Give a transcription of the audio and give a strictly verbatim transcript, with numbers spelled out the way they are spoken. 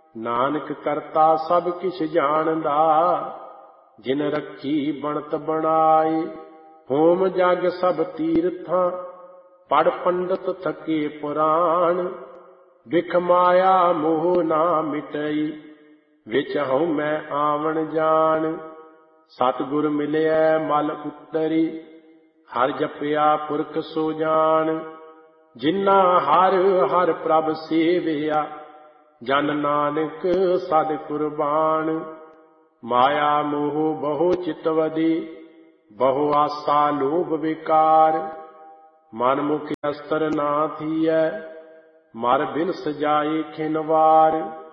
ਨਾਨਕ ਕਰਤਾ ਸਭ ਕਿਛ ਜਾਣਦਾ, ਜਿਨ ਰੱਖੀ ਬਣਤ ਬਣਾਏ। ਹੋਮ ਜਗ ਸਭ ਤੀਰਥਾਂ, ਪੜ ਪੰਡਤ ਥਕੇ ਪੁਰਾਣ। ਬਿਖ ਮਾਇਆ ਮੋਹ ਨਾ ਮਿਟਈ, ਵਿੱਚ ਹਉਮੈ ਆਵਣ ਜਾਣ। ਸਤਿਗੁਰ ਮਿਲਿਐ ਮਲ ਉਤਰੀ, ਹਰਿ ਜਪਿਆ ਪੁਰਖ ਸੋ ਜਾਣ। ਜਿਨਾ ਹਰਿ ਹਰਿ ਪ੍ਰਭ ਸੇਵਿਆ, ਜਨ ਨਾਨਕ ਸਦ ਕੁਰਬਾਨ। ਮਾਇਆ ਮੋਹ ਬਹੁ ਚਿਤਵਦੀ, ਬਹੁ ਆਸਾ ਲੋਭ ਵਿਕਾਰ। ਮਨ ਮੁਖ ਅਸਤਰ ਨਾ ਥੀਐ, ਮਰ ਬਿਨ ਸਜਾਏ ਖਿਨ ਵਾਰ।